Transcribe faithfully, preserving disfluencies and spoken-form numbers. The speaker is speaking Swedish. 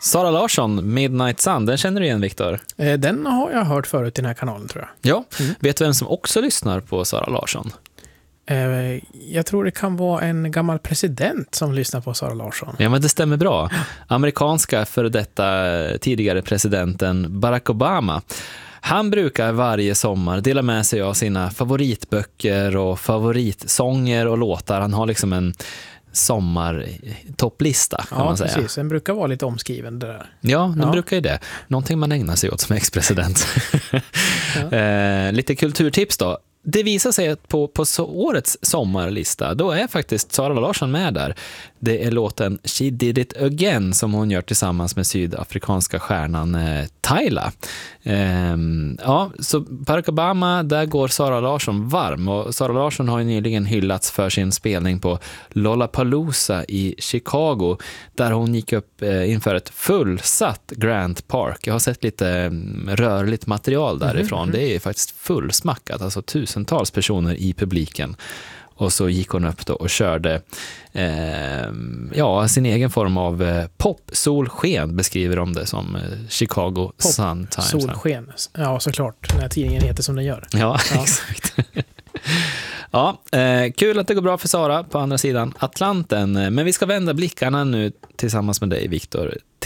Sara Larsson, Midnight Sun, den känner du igen, Viktor? Eh, Den har jag hört förut i den här kanalen, tror jag. Ja, mm. Vet du vem som också lyssnar på Sara Larsson? Eh, Jag tror det kan vara en gammal president som lyssnar på Sara Larsson. Ja, men det stämmer bra. Amerikanska för detta tidigare presidenten Barack Obama. Han brukar varje sommar dela med sig av sina favoritböcker och favoritsånger och låtar. Han har liksom en sommartopplista, kan Ja, man säga. precis. Den brukar vara lite omskriven det där. Ja, den Ja. brukar ju det. Någonting man ägnar sig åt som ex-president. Ja. eh, lite kulturtips då. Det visar sig att på, på så årets sommarlista, då är faktiskt Sara Larsson med där. Det är låten She Did It Again som hon gör tillsammans med sydafrikanska stjärnan eh, Tyla. Ehm, ja, så Barack Obama, där går Sara Larsson varm. Och Sara Larsson har ju nyligen hyllats för sin spelning på Lollapalooza i Chicago, där hon gick upp eh, inför ett fullsatt Grant Park. Jag har sett lite mm, rörligt material därifrån. Mm-hmm. Det är faktiskt fullsmackat, alltså tusentals personer i publiken. Och så gick hon upp då och körde eh, ja, sin egen form av eh, pop-solsken, beskriver de det som eh, Chicago Pop, Sun-Times. Solsken, ja såklart. Den här tidningen heter som den gör. Ja, Ja. exakt. Ja, eh, kul att det går bra för Sara på andra sidan Atlanten. Men vi ska vända blickarna nu tillsammans med dig, Viktor,